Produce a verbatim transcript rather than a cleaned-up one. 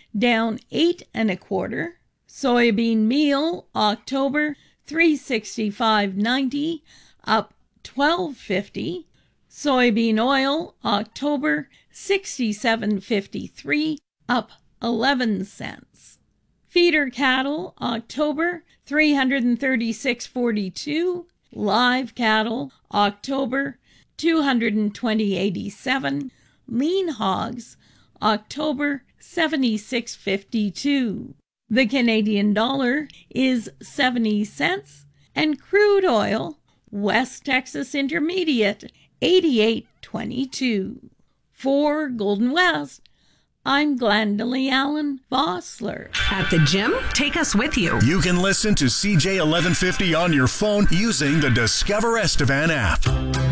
down eight and a quarter. Soybean meal, October, three sixty-five ninety, up twelve fifty. Soybean oil, October, sixty-seven fifty-three, up eleven cents. Feeder cattle, October, three thirty-six forty-two. Live cattle, October, two twenty eighty-seven. Lean hogs, October, seventy-six fifty-two. The Canadian dollar is seventy cents, and crude oil, West Texas Intermediate, eighty-eight twenty-two. For Golden West, I'm Glendalee Allen Vossler. At the gym, take us with you. You can listen to C J eleven fifty on your phone using the Discover Estevan app.